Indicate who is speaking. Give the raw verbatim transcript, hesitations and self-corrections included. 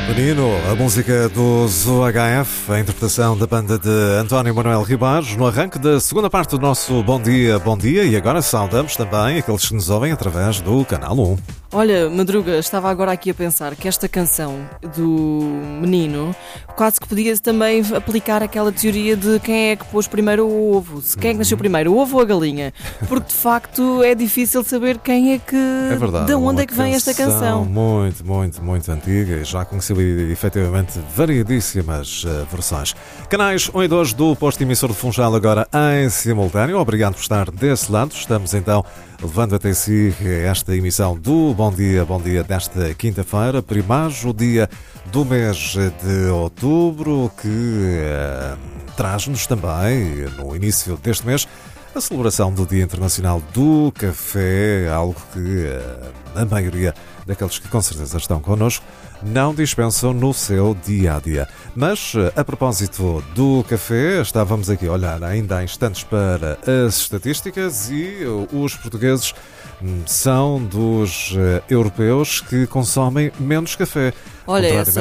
Speaker 1: Menino, a música dos U H F, a interpretação da banda de António Manuel Ribares, no arranque da segunda parte do nosso Bom Dia, Bom Dia, e agora saudamos também aqueles que nos ouvem através do Canal um.
Speaker 2: Olha, Madruga, estava agora aqui a pensar que esta canção do Menino quase que podia também aplicar aquela teoria de quem é que pôs primeiro o ovo, se quem é que nasceu primeiro, o ovo ou a galinha, porque de facto é difícil saber quem é que,
Speaker 1: é verdade,
Speaker 2: de onde é que vem esta canção.
Speaker 1: Muito, muito, muito antiga e já conheceu efetivamente variedíssimas uh, versões. Canais um e dois do posto emissor de Funchal agora em simultâneo. Obrigado por estar desse lado. Estamos então levando até si esta emissão do Bom Dia, Bom Dia desta quinta-feira, primeiro dia do mês de outubro, que uh, traz-nos também, no início deste mês, a celebração do Dia Internacional do Café, algo que uh, a maioria daqueles que com certeza estão connosco não dispensam no seu dia-a-dia. Mas, a propósito do café, estávamos aqui a olhar ainda há instantes para as estatísticas e os portugueses são dos europeus que consomem menos café.
Speaker 2: Olha essa.